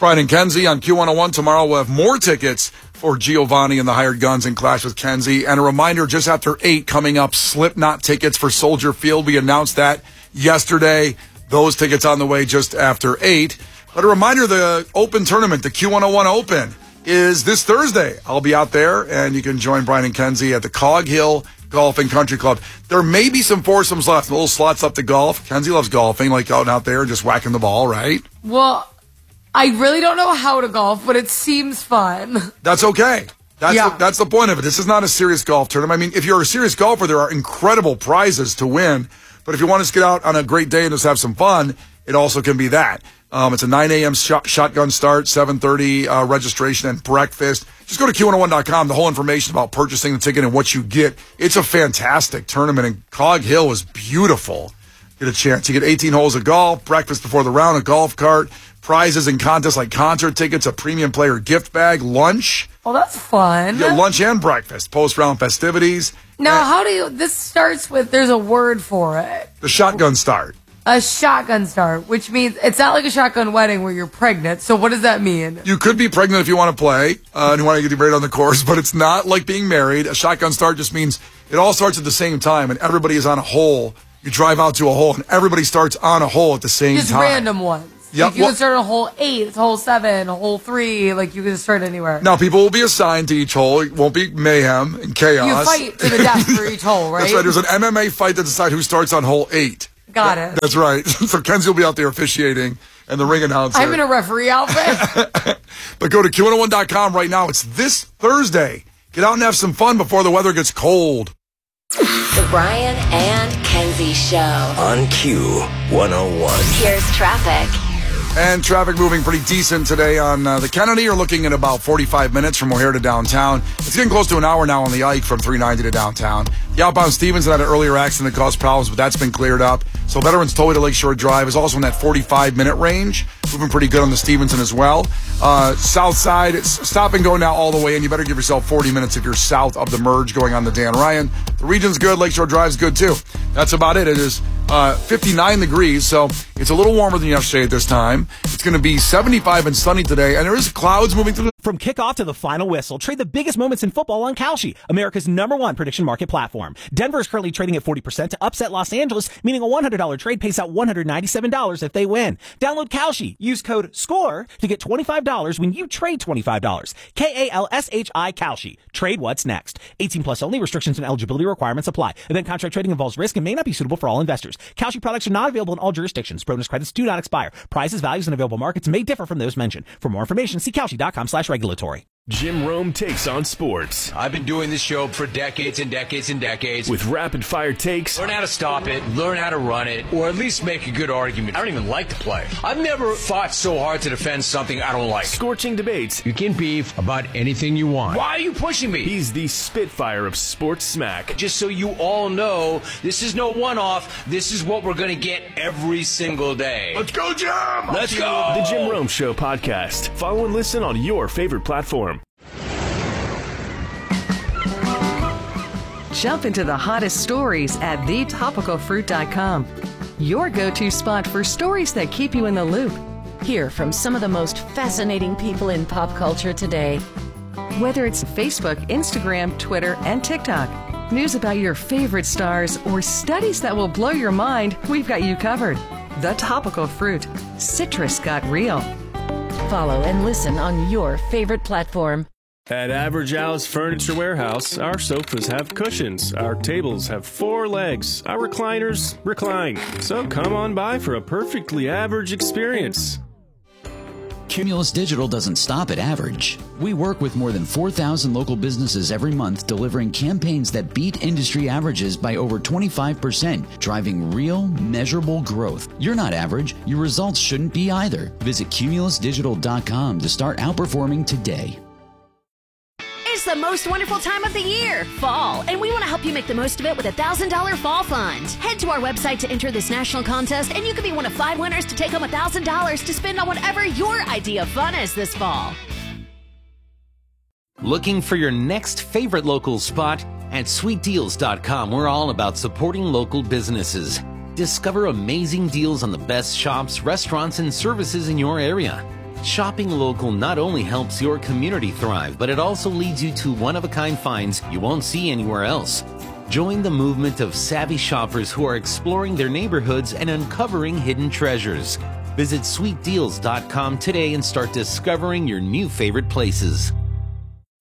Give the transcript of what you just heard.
Brian and Kenzie on Q101. Tomorrow we'll have more tickets for Giovanni and the Hired Guns and Clash with Kenzie. And a reminder, just after 8 coming up, Slipknot tickets for Soldier Field. We announced that yesterday. Those tickets on the way just after 8. But a reminder, the Open tournament, the Q101 Open, is this Thursday. I'll be out there, and you can join Brian and Kenzie at the Cog Hill Golf and Country Club. There may be some foursomes left, little slots up to golf. Kenzie loves golfing, like going out there and just whacking the ball, right? Well, I really don't know how to golf, but it seems fun. That's okay. That's the point of it. This is not a serious golf tournament. I mean, if you're a serious golfer, there are incredible prizes to win. But if you want to just get out on a great day and just have some fun, it also can be that. It's a 9 a.m. shotgun start, 7:30 registration and breakfast. Just go to Q101.com. The whole information about purchasing the ticket and what you get. It's a fantastic tournament, and Cog Hill is beautiful. Get a chance. You get 18 holes of golf, breakfast before the round, a golf cart, prizes and contests like concert tickets, a premium player gift bag, lunch. Well, that's fun. Yeah, lunch and breakfast, post-round festivities. Now, this starts with, there's a word for it. The shotgun start. A shotgun start, which means it's not like a shotgun wedding where you're pregnant. So what does that mean? You could be pregnant if you want to play and you want to get married on the course, but it's not like being married. A shotgun start just means it all starts at the same time and everybody is on a hole. You drive out to a hole and everybody starts on a hole at the same time. Just random ones. Yep. Like you can start on hole 8, it's hole 7, hole 3. Like you can start anywhere. Now people will be assigned to each hole. It won't be mayhem and chaos. You fight to the death for each hole, right? That's right. There's an MMA fight to decide who starts on hole 8. Got it. That's right. So Kenzie will be out there officiating and the ring announcer. I'm in a referee outfit. But go to Q101.com right now. It's this Thursday. Get out and have some fun before the weather gets cold. The Brian and Kenzie Show on Q101. Here's traffic. And traffic moving pretty decent today on the Kennedy. You're looking at about 45 minutes from O'Hare to downtown. It's getting close to an hour now on the Ike from 390 to downtown. The outbound Stevenson had an earlier accident that caused problems, but that's been cleared up. So Veterans Tollway to Lakeshore Drive is also in that 45-minute range. Moving pretty good on the Stevenson as well. South side, it's stop and go now all the way in. You better give yourself 40 minutes if you're south of the merge going on the Dan Ryan. The region's good. Lakeshore Drive's good too. That's about it. It is 59 degrees, so it's a little warmer than yesterday at this time. It's going to be 75 and sunny today, and there is clouds moving through. From kickoff to the final whistle, trade the biggest moments in football on Kalshi, America's #1 prediction market platform. Denver is currently trading at 40% to upset Los Angeles, meaning a $100 trade pays out $197 if they win. Download Kalshi. Use code SCORE to get $25 when you trade $25. Kalshi Kalshi. Trade what's next. 18 plus only. Restrictions and eligibility requirements apply. Event contract trading involves risk and may not be suitable for all investors. Kalshi products are not available in all jurisdictions. Bonus credits do not expire. Prices, values, and available markets may differ from those mentioned. For more information, see Kalshi.com/regulatory. Jim Rome takes on sports. I've been doing this show for decades and decades and decades. With rapid-fire takes. Learn how to stop it, learn how to run it, or at least make a good argument. I don't even like to play. I've never fought so hard to defend something I don't like. Scorching debates. You can beef about anything you want. Why are you pushing me? He's the Spitfire of sports smack. Just so you all know, this is no one-off. This is what we're going to get every single day. Let's go, Jim! Let's go! The Jim Rome Show podcast. Follow and listen on your favorite platform. Jump into the hottest stories at thetopicalfruit.com. Your go-to spot for stories that keep you in the loop. Hear from some of the most fascinating people in pop culture today. Whether it's Facebook, Instagram, Twitter, and TikTok, news about your favorite stars, or studies that will blow your mind, we've got you covered. The Topical Fruit. Citrus got real. Follow and listen on your favorite platform. At Average Al's Furniture Warehouse, our sofas have cushions, our tables have 4 legs, our recliners recline. So come on by for a perfectly average experience. Cumulus Digital doesn't stop at average. We work with more than 4,000 local businesses every month, delivering campaigns that beat industry averages by over 25%, driving real, measurable growth. You're not average. Your results shouldn't be either. Visit cumulusdigital.com to start outperforming today. It's the most wonderful time of the year, fall, and we want to help you make the most of it with a $1,000 fall fund. Head to our website to enter this national contest, and you could be one of 5 winners to take home $1,000 to spend on whatever your idea of fun is this fall. Looking for your next favorite local spot? At sweetdeals.com, we're all about supporting local businesses. Discover amazing deals on the best shops, restaurants, and services in your area. Shopping local not only helps your community thrive, but it also leads you to one-of-a-kind finds you won't see anywhere else. Join the movement of savvy shoppers who are exploring their neighborhoods and uncovering hidden treasures. Visit sweetdeals.com today and start discovering your new favorite places.